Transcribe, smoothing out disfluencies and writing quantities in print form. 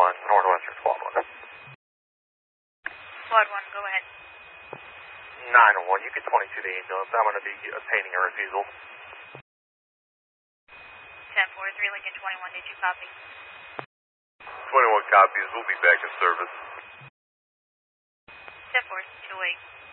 Northwestern Squad 1. Squad 1, go ahead. 9-1, you get 22 to ambulance. I'm going to be obtaining a refusal. 10-4, 3 Lincoln 21, did you copy? 21 copies, we'll be back in service. 10-4, 2-8.